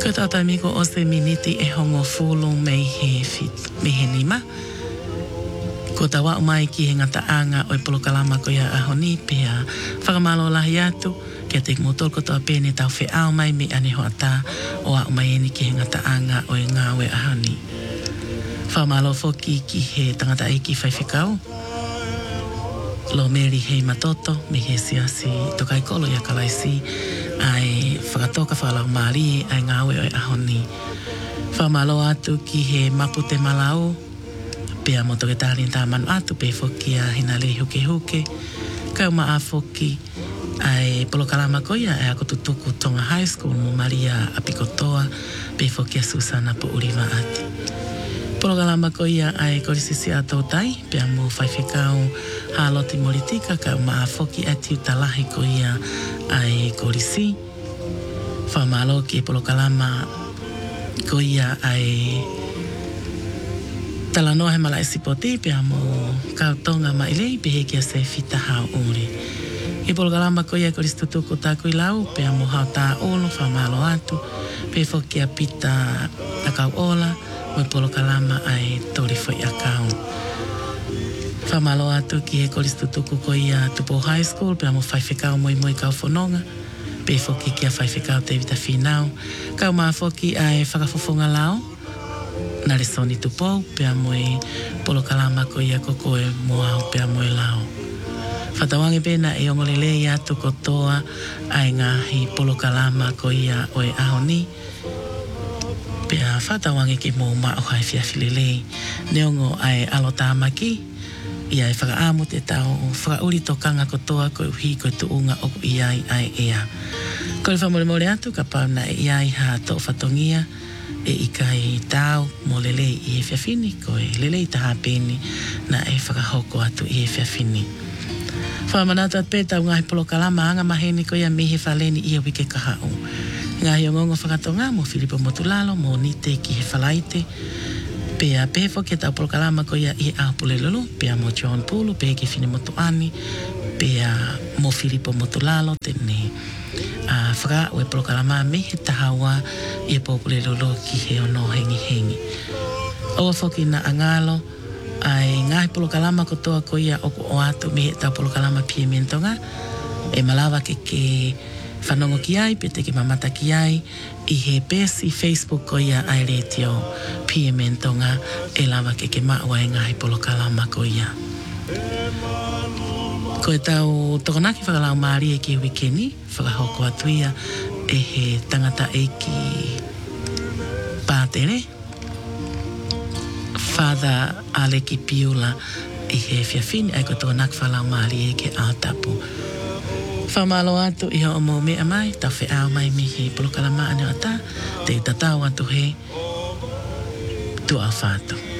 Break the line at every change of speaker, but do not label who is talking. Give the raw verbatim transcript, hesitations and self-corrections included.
Ko tata miko o se miniti e hongo fulu mei he fit, mei he lima. Ko ta wau mai ki he ngata anga o i polokalama ko ia ahoni pia whakamalo lahi atu kia te motol ko toa pēne tau whi au mai me ane hoa tā o au mai eni ki he ngata anga o i ngāwe ahoni. Whakamalo foki ki he tangata eiki whaiwhikau. Lo meri hei matoto me he siasi tokai kolo ia kalaisi ai whakatoka whakalau maari ai ngāwe o i ahoni. Whakamalo atu ki he mapute malau pea moto ke tārin tā manu atu pe foki a hina le huke huke. Kau maa foki ai polokalama koia e ako tutuku Tonga High School mo Maria Apikotoa pe foki a Susana po uriwa ati. Polokalama koia ai korisisi a tautai pea mo whaiwhikau haloti moritika kau maa foki ati utalahi koia ai korisi. Whamalo ki polokalama koia ai tala noa he mala e sipoti pia mo kautonga ma ilei pehe kia se fita hao uri. I polokalama ko ia koris tutuku tāku i lau pia mo hao tā olo whamalo atu pe fokia pita akau ola mo i polokalama ai tori foi akau. Whamalo atu ki he koris tutuku ko ia Tupo High School pia mo whaiwhikau moi moi kau whanonga pe foki kia whaiwhikau te vita whinau. Kau maa foki ai whakafofonga lau na le soni tupou, pea moe polokalama ko ia koko e moao pea moe lao. Whatawange pena e ongolele i atu kotoa ai ngahi polokalama ko ia o e ahoni. Pea whatawange ki mō mao hai whiawhilelei. Neongo ai alotāmaki, ia e whakaamu te tau whakauri tokanga kotoa ko uhi ko tuunga oku iai ai ea. Ko le whamore more atu ka pauna e iai ha tō whatongia, e ikai tau mo lelei i e whiawhini ko e lelei taha pēni na e whakahoko atu i e whiawhini. Whamanata at pētau ngahi polokalama anga maheni ko ia mihe whaleni i a wike kahau. Ngahi o ngongo whakatonga mo Filipo Motulalo mo nite ki he whalaite. Pea pefo ke tau polokalama ko ia i a pulelulu. Pea mo John Pulu, pea ki Fini Motuani. Pea mo Filipo Motulalo tene. A whaka ue polokalama me he tahawa i e popule lolo ki he ono hengi hengi. Oa whoki na angalo ai ngahi polokalama kotoa ko ia oku o atu me he tau polokalama pie mentonga. E malawa ke ke whanongo ki ai, pe te ke mamata ki ai i he pesi Facebook ko ia ai retio pie mentonga e lawa ke ke maua e ngahi polokalama ko ia. Ko e tau tokonaki whakalau maari e ki wikeni, whakahoko atu ia e he tangata e ki pātere. Father Aleki Piula i he whiawhini ai ko tokonaki whakalau maari e ke Aotapu. Whamalo atu i ho mo mea mai, tau whi au mai mi he polokalama ane o ta, te tatau atu he tu au whātu.